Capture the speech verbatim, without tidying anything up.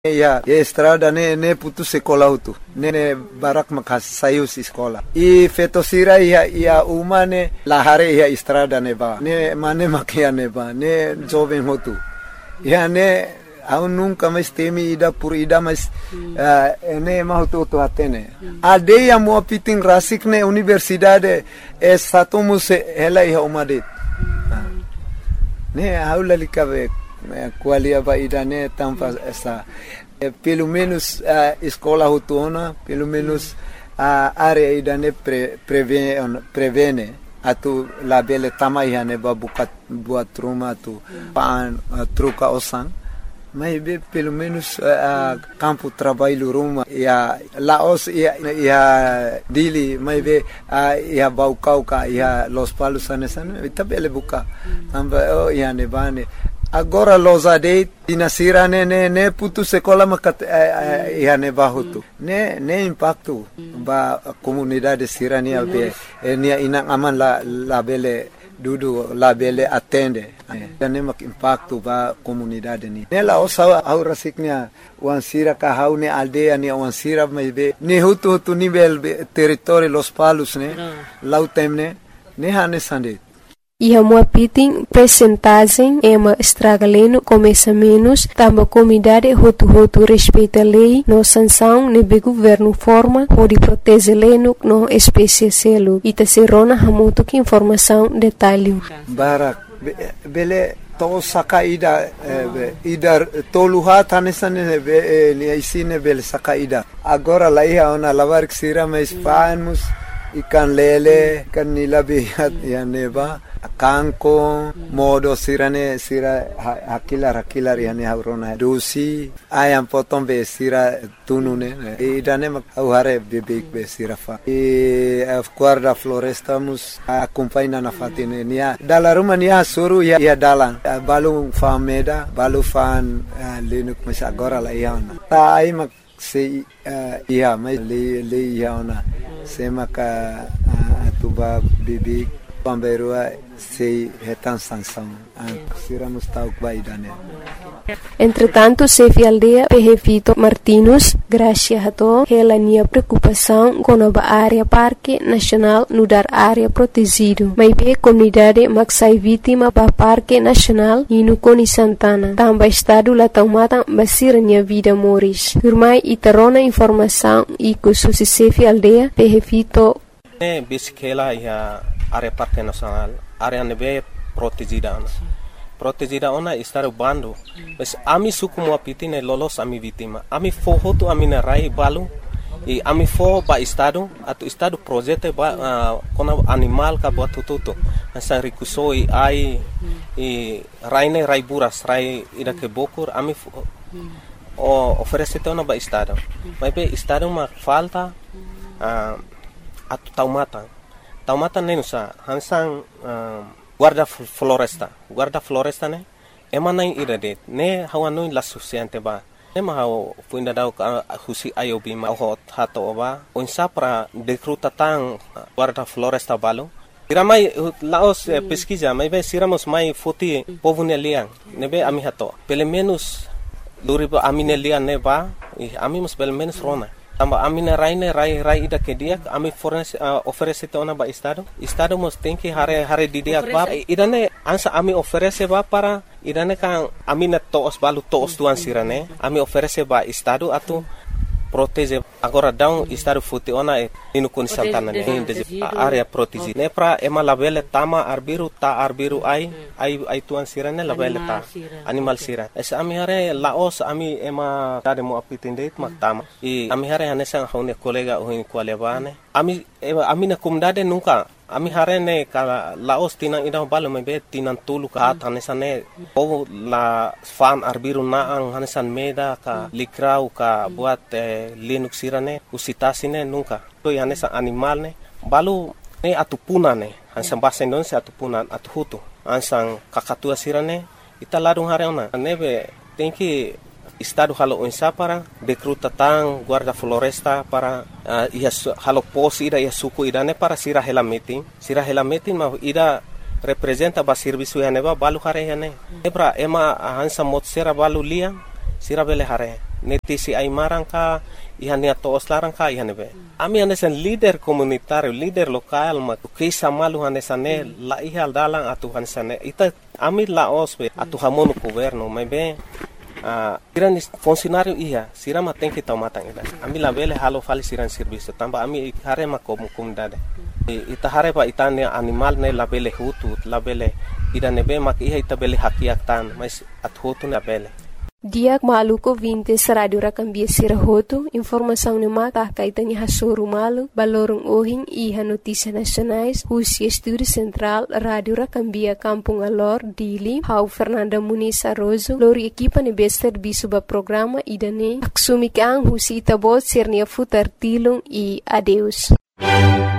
Ya, ya estrada ne ne putus sekolah tu. Ne ne barak makas saiu sekolah. I fetosira ya ya uma ne lahare ya estrada ne ba. Ne mane makia ne ba. Ne jovem hotu. Ya ne au nunca mais temi ida por ida mas uh, ne mahutu tu atene. Ade ya mo piting rasik ne universidade é satumus ela ya umadet. Ne haula likabe qualia vai ida ne tampa essa pelo menos a escola rotona, pelo menos a área ida ne pre, prevene prevene atu la bele tamai ne ba bukat buat rumah tu pan truca osan mas be pelo menos a campo trabalho rumah ya laos ya ya dili mas be ya baucauca ya los palos sanesan tabele buka tamba oh ya ne bane. Agora los adei dinasira ne ne ne putu sekolah makat ya ne bahutu ne ne impacto ba comunidade sirania be nia inang aman la la bele dudu la bele atende ne mak impacto ba comunidade ni ne la osa au rasiknya wansira ka haune aldea ni wansira be ne hutu hutu nível território los palos ne lautemne ne hane sande. E a moapiting percentagem é uma estragaleno começa menos, tamba comunidade roto roto respeita a lei, no sanção nebe governo forma, pode proteger leno no espécie selo, e ta serona hamuto que informação detalhe. Barak, bele to saka ida ida toluha tanesane be ni isine bele saka ida. Agora lá ia ona lavar que sira mais fanos ikan lele kan nilabihat ya neba kanko modo sirane sira hakilar hakilar yani haurona dosi ayam potong be sira tunune idane mak hare bebek be sira fa e guarda floresta mus acompanha na fatine nia dala rumah nia suru ya ya dalan balu fameda balu fan lenuk mas agora la iana ta ai mak se ia mas le le iana se maka atuba bebek pamberua sei retan sanção siramos tau baidane. Entretanto, chefe aldeia Perrefito Martins, graças a to, ela tinha preocupação com a área Parque Nacional no dar área protegido. Mas a comunidade maxai vítima para Parque Nacional e no Coni Santana. Também estado lá tomada basira minha vida moris. Firmai e tarona informação e com o chefe aldeia Perrefito. É, bisquela e a área Parque Nacional, área neve protegida. Protegida ona estar bando. Mas ami suku mo pitine lolos ami vítima. Ami forro tu ami na rai balu e ami for ba estado atu estado projeto ba uh, kona animal ka buat tututo. Asa ricuso e ai e raine rai buras rai ida ke bokur ami o oferece tona ba estado. Mas be estado ma falta uh, atu taumata. Taumata nenusa hansang uh, guarda floresta, guarda floresta ne, emana irade, ne hawano la suficiente ba, ne mahau puinda dau ka husi ayobi ma hot hato ba, onsa para decruta tang guarda floresta balo. Iramai laos eh, pesquisa, mas be siramos mai foti povo nelian, ne be ami hato, pelo menos luriba ami nelian ne ba, e ami mus pelo menos rona. Tamba amina raine rai rai ida ke dia ami fornece uh, oferece tona ba estado estado mos tem que hare hare di dia ba idane ansa ami oferece ba para idane kan amina toos balu toos tuan sirane ami oferece ba estado atu protege agora down estado futi ona e no Coni Santana ne area protegida ne pra ema labele tama arbiru ta arbiru ai ai ai tuan sirane labele ta animal sira es ami hare laos ami ema tade mo apitende mak tama e ami hare hanesa hone kolega ohin kwalebane ami ami na comunidade nunca ami hare ne kala laos tinang ida balo mebe tinang tulu ka hanesa ne o la fan arbiru na ang hanesan meda ka likrau ka buat eh, linux sirane usitasine nunca to hanesa animal ne balu ne atupuna ne hansan basa Indonesia atupuna atuhutu hansang kakatua sirane italadung hare ona nebe tem que estado halo onsa para decruta tang guarda floresta para uh, ia halo pos ida ia suku ida ne para sira hela meeting sira hela meeting ma ida representa ba serviço ya ne ba balu hare ya ne ebra ema hansa mot sera balu lia sira bele hare netisi ai marangka ihania toos larangka ihanebe ami anesan líder komunitário líder lokal ma kisa malu anesane la ihal dalang atu hanesane ita ami laos be atu hamono governo mebe a iran funcionário ia sirama tem que tomar tanga ami la vele halo fali siran serviço tamba ami hare ma como comunidade ita hare pa itane animal ne la vele hutu la vele iranebe ma ia ita vele hakiak tan mas at hutu na vele Diak maluko vinte sa Radio Rakambia Sirahoto, informação ni mata kaitanya hasoro malu, balorong ohing iha notícia nacionais, Husi Estúdio Central, Radio Rakambia Kampung Alor, Dili, Hau Fernanda Muniz Arrozo, lori equipa ni bester bisuba programa idane, aksumikang Husi Itabot Sirnia Futar Tilong e adeus.